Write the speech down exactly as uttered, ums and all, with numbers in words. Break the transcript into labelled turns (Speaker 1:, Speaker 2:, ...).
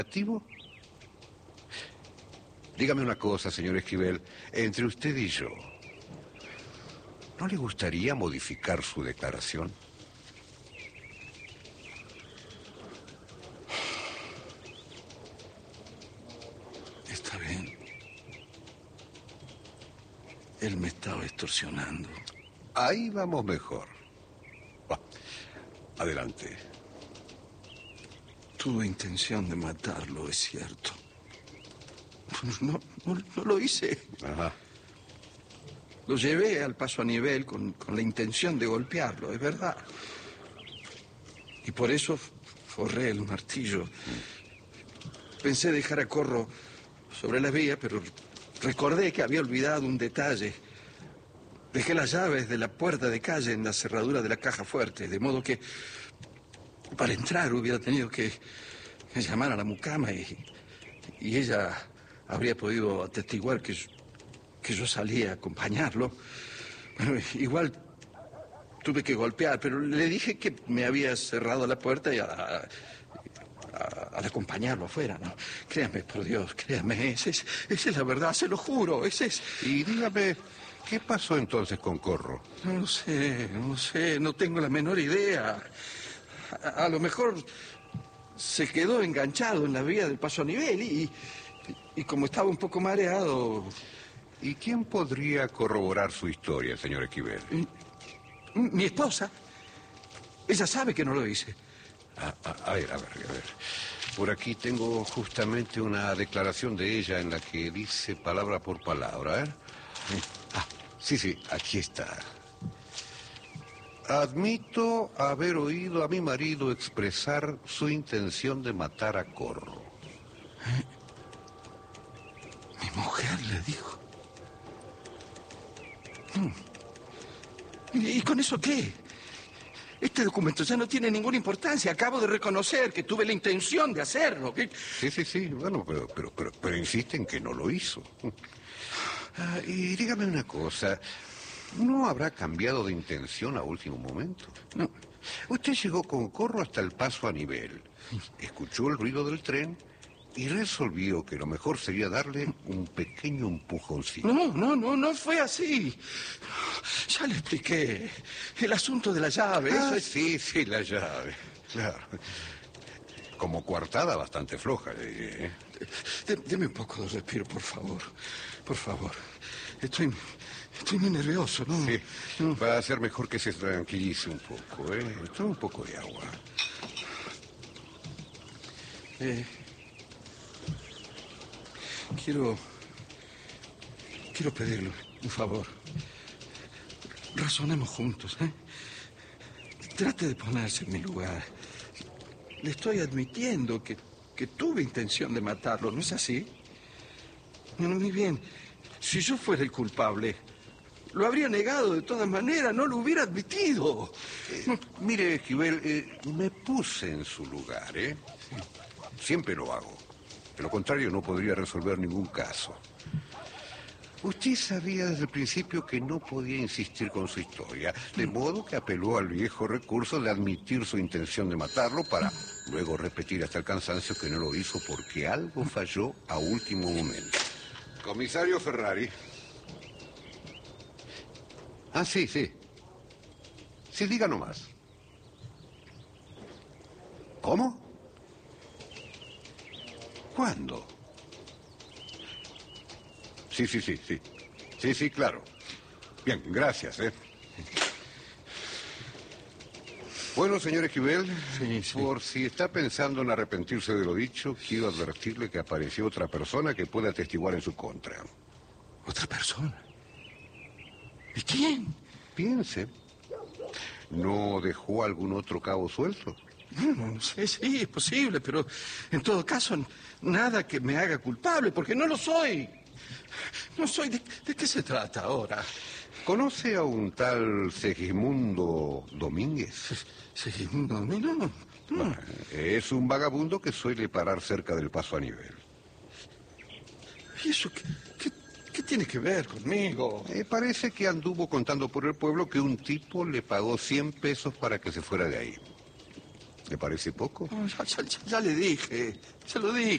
Speaker 1: ¿Activo? Dígame una cosa, señor Esquivel. Entre usted y yo, ¿no le gustaría modificar su declaración?
Speaker 2: Está bien. Él me estaba extorsionando.
Speaker 1: Ahí vamos mejor. Va, adelante.
Speaker 2: Tuve intención de matarlo, es cierto. No, no, no lo hice.
Speaker 1: Ajá.
Speaker 2: Lo llevé al paso a nivel con, con la intención de golpearlo, es verdad. Y por eso forré el martillo. Pensé dejar a Corro sobre la vía, pero recordé que había olvidado un detalle. Dejé las llaves de la puerta de calle en la cerradura de la caja fuerte, de modo que para entrar hubiera tenido que llamar a la mucama y, y ella habría podido atestiguar que, que yo salí a acompañarlo. Bueno, igual tuve que golpear, pero le dije que me había cerrado la puerta y a, a, a, al acompañarlo afuera, ¿no? Créame, por Dios, créame, esa es, esa es la verdad, se lo juro, ese es...
Speaker 1: Y dígame, ¿qué pasó entonces con Corro?
Speaker 2: No lo sé, no lo sé, no tengo la menor idea. A, a lo mejor se quedó enganchado en la vía del paso a nivel y, y como estaba un poco mareado...
Speaker 1: ¿Y quién podría corroborar su historia, señor Esquivel?
Speaker 2: Mi esposa. Ella sabe que no lo hice.
Speaker 1: A, a, a ver, a ver, a ver. Por aquí tengo justamente una declaración de ella en la que dice palabra por palabra, ¿eh? Ah, sí, sí, aquí está. Admito haber oído a mi marido expresar su intención de matar a Corro.
Speaker 2: ¿Eh? Mi mujer le dijo. ¿Y con eso qué? Este documento ya no tiene ninguna importancia. Acabo de reconocer que tuve la intención de hacerlo. ¿Qué?
Speaker 1: Sí, sí, sí. Bueno, pero, pero, pero, pero insiste en que no lo hizo. Ah, y dígame una cosa. ¿No habrá cambiado de intención a último momento?
Speaker 2: No.
Speaker 1: Usted llegó con Corro hasta el paso a nivel. Escuchó el ruido del tren y resolvió que lo mejor sería darle un pequeño empujoncito.
Speaker 2: No, no, no, no fue así. Ya le expliqué. El asunto de la llave.
Speaker 1: Ah,
Speaker 2: eso es...
Speaker 1: sí, sí, la llave. Claro. Como coartada bastante floja, le diré, ¿eh?
Speaker 2: D- Deme un poco de respiro, por favor. Por favor. Estoy... Estoy muy nervioso, ¿no?
Speaker 1: Sí.
Speaker 2: No.
Speaker 1: Va a ser mejor que se tranquilice un poco, ¿eh? Tome un poco de agua.
Speaker 2: Eh... Quiero... Quiero pedirle un favor. Razonemos juntos, ¿eh? Trate de ponerse en mi lugar. Le estoy admitiendo que, que tuve intención de matarlo, ¿no es así? Bueno, muy bien. Si yo fuera el culpable, lo habría negado de todas maneras, no lo hubiera admitido.
Speaker 1: Eh, mire, Esquivel, eh, me puse en su lugar, ¿eh? Siempre lo hago. De lo contrario, no podría resolver ningún caso. Usted sabía desde el principio que no podía insistir con su historia, de modo que apeló al viejo recurso de admitir su intención de matarlo para luego repetir hasta el cansancio que no lo hizo porque algo falló a último momento. Comisario Ferrari. Ah, sí, sí. Sí, diga nomás. ¿Cómo? ¿Cuándo? Sí, sí, sí, sí. Sí, sí, claro. Bien, gracias, ¿eh? Bueno, señor Esquivel,
Speaker 2: Sí, sí.
Speaker 1: por si está pensando en arrepentirse de lo dicho, quiero advertirle que apareció otra persona que puede atestiguar en su contra.
Speaker 2: ¿Otra persona? ¿Y quién?
Speaker 1: Piense. ¿No dejó algún otro cabo suelto?
Speaker 2: No, no sé, sí, es posible, pero en todo caso, nada que me haga culpable, porque no lo soy. No soy. ¿De, de qué se trata ahora?
Speaker 1: ¿Conoce a un tal Segismundo Domínguez?
Speaker 2: Segismundo Domínguez, no, no.
Speaker 1: Bueno, es un vagabundo que suele parar cerca del paso a nivel.
Speaker 2: ¿Y eso qué, qué, qué tiene que ver conmigo?
Speaker 1: Eh, parece que anduvo contando por el pueblo que un tipo le pagó cien pesos para que se fuera de ahí. ¿Le parece poco?
Speaker 2: No, ya, ya- ya le dije, se lo dije.